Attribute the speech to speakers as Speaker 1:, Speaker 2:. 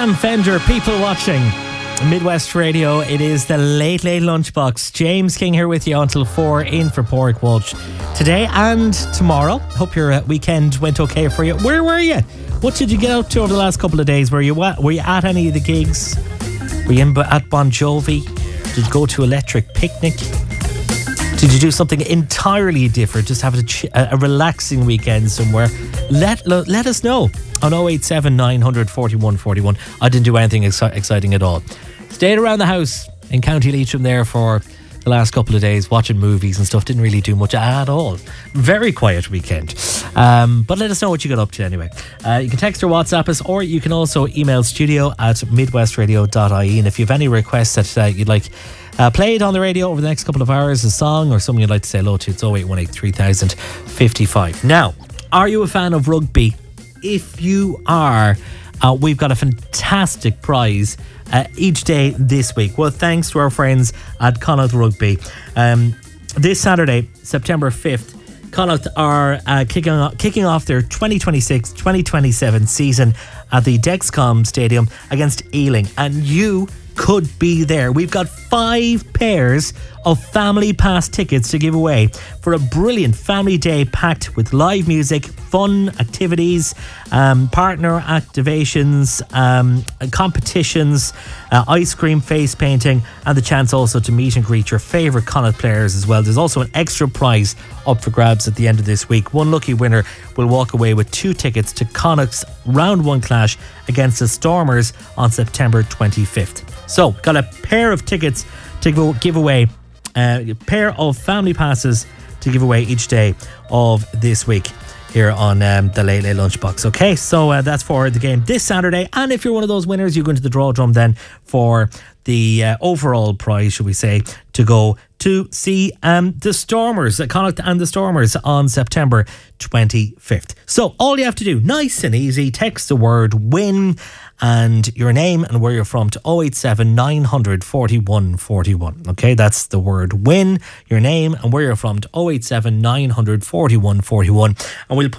Speaker 1: Sam Fender, people watching Midwest Radio. It is the Late Late Lunchbox. James King here with you until 4 in for Porrick Walsh today and tomorrow. Hope your weekend went okay for you. Where were you? What did you get out to over the last couple of days? Were you at any of the gigs? Were you at Bon Jovi? Did you go to Electric Picnic? Did you do something entirely different? Just have a relaxing weekend somewhere? Let us know on 087 900 41 41. I didn't do anything exciting at all. Stayed around the house in County Leitrim there for the last couple of days, watching movies and stuff. Didn't really do much at all. Very quiet weekend. But let us know what you got up to anyway. You can text or WhatsApp us, or you can also email studio@midwestradio.ie. And if you have any requests that you'd like played on the radio over the next couple of hours, a song or something you'd like to say hello to, it's 0818 3000 55. Now, are you a fan of rugby? If you are, we've got a fantastic prize each day this week. Well, thanks to our friends at Connacht Rugby. This Saturday, September 5th, Connacht are kicking off their 2026-2027 season at the Dexcom Stadium against Ealing, and you could be there. We've got 5 pairs of family pass tickets to give away for a brilliant family day packed with live music, fun activities, partner activations, competitions, ice cream face painting, and the chance also to meet and greet your favourite Connacht players as well. There's also an extra prize up for grabs at the end of this week. One lucky winner will walk away with 2 tickets to Connacht's round 1 clash against the Stormers on September 25th. So, got a pair of tickets to give away, a pair of family passes to give away each day of this week here on the Late Late Lunchbox. Okay, so that's for the game this Saturday. And if you're one of those winners, you go into the draw drum then for the overall prize, should we say, to go to see the Stormers, Connacht and the Stormers on September 25th. So all you have to do, nice and easy, text the word WIN and your name and where you're from to 087 900 41 41. Okay, that's the word WIN, your name and where you're from to 087 900 41 41. And we'll put